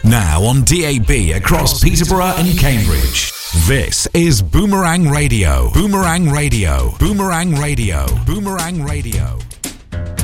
Now on DAB across Peterborough and Cambridge. This is Boomerang Radio. Boomerang Radio. Boomerang Radio. Boomerang Radio.